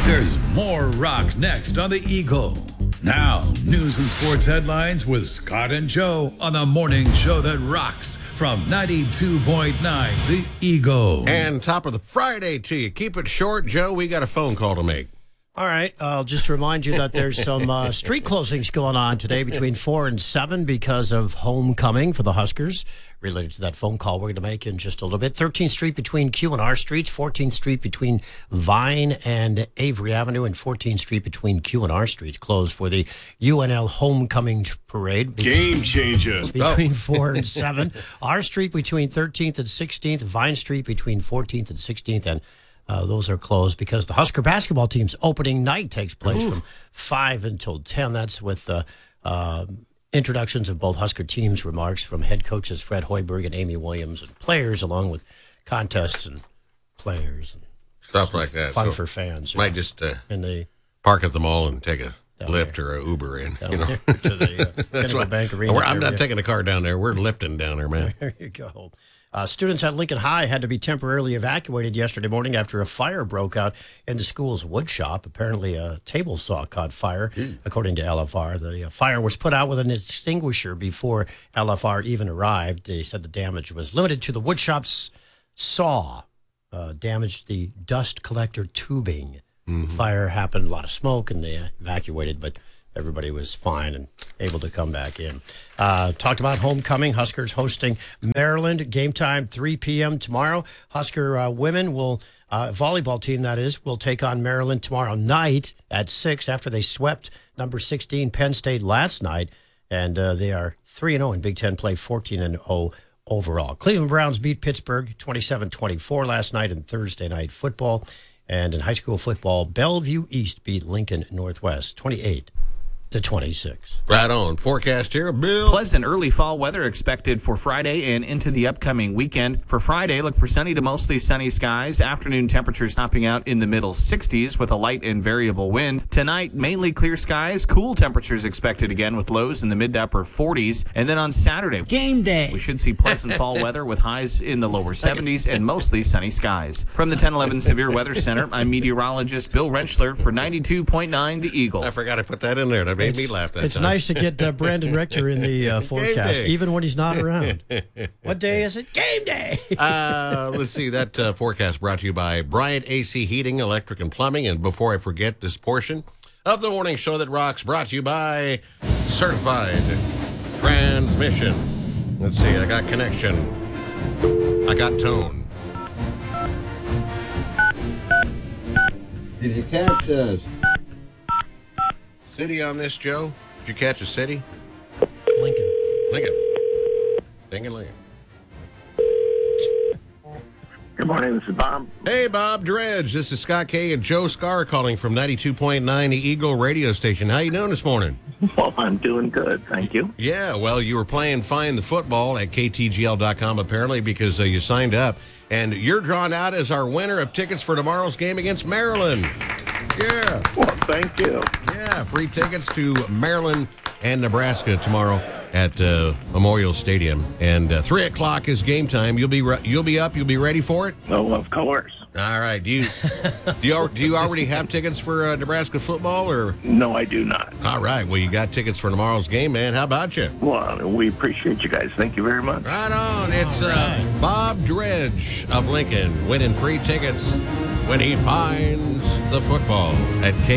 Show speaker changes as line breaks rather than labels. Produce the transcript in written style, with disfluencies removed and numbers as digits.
There's more rock next on the Eagle. Now, news and sports headlines with Scott and Joe on the morning show that rocks from 92.9 The Eagle.
And top of the Friday to you. Keep it short, Joe. We got a phone call to make.
All right. I'll just remind you that there's some street closings going on today between 4 and 7 because of homecoming for the Huskers. Related to that phone call we're going to make in just a little bit. 13th Street between Q and R Streets, 14th Street between Vine and Avery Avenue, and 14th Street between Q and R Streets closed for the UNL homecoming parade.
Game changer.
Between 4 and 7. R Street between 13th and 16th. Vine Street between 14th and 16th. And those are closed because the Husker basketball team's opening night takes place from 5 until 10. That's with introductions of both Husker teams, remarks from head coaches Fred Hoiberg and Amy Williams, and players, along with contests and players and
stuff like that.
Fun for fans.
Might just
in the
park at the mall and take a Lyft or an Uber in.
To the Pinnacle Bank Arena.
I'm not taking a car down there. We're lifting down there, man.
There you go. Students at Lincoln High had to be temporarily evacuated yesterday morning after a fire broke out in the school's wood shop. Apparently, a table saw caught fire, according to LFR. The fire was put out with an extinguisher before LFR even arrived. They said the damage was limited to the wood shop's saw, damaged the dust collector tubing. The fire happened, a lot of smoke, and they evacuated, but everybody was fine and able to come back in. Talked about homecoming. Huskers hosting Maryland. Game time, 3 p.m. tomorrow. Husker women will, volleyball team that is, will take on Maryland tomorrow night at 6 after they swept number 16 Penn State last night. And they are 3-0 in Big Ten play, 14-0 overall. Cleveland Browns beat Pittsburgh 27-24 last night in Thursday night football. And in high school football, Bellevue East beat Lincoln Northwest 28-26.
Right on. Forecast here, Bill.
Pleasant early fall weather expected for Friday and into the upcoming weekend. For Friday, look for sunny to mostly sunny skies. Afternoon temperatures topping out in the middle 60s with a light and variable wind. Tonight, mainly clear skies. Cool temperatures expected again with lows in the mid to upper 40s. And then on Saturday,
game day,
we should see pleasant fall weather with highs in the lower 70s and mostly sunny skies. From the 1011 Severe Weather Center, I'm meteorologist Bill Rentschler for 92.9 The Eagle.
I forgot to put that in there. That made me laugh that
It's
time.
nice to get Brandon Rector in the forecast, even when he's not around. What day is it? Game day!
Let's see. That forecast brought to you by Bryant AC Heating, Electric, and Plumbing. And before I forget this portion of the morning show that rocks, brought to you by Certified Transmission. Let's see. I got connection. I got tone. Did you catch city on this, Joe? Did you catch a city?
Lincoln.
Lincoln.
Good morning, this is Bob.
Hey, Bob Dredge. This is Scott K. and Joe Scar calling from 92.9 The Eagle radio station. How you doing this morning?
Well, I'm doing good, thank you.
Yeah, well, you were playing Find the Football at ktgl.com apparently because you signed up. And you're drawn out as our winner of tickets for tomorrow's game against Maryland. Yeah.
Well, thank you.
Yeah, free tickets to Maryland and Nebraska tomorrow at Memorial Stadium. And 3 o'clock is game time. You'll be up. You'll be ready for it.
Oh, of course.
All right. Do you already have tickets for Nebraska football or?
No, I do not.
All right. Well, you got tickets for tomorrow's game, man. How about you?
Well, we appreciate you guys. Thank you very much.
Right on. It's Bob Dredge of Lincoln winning free tickets when he finds the football at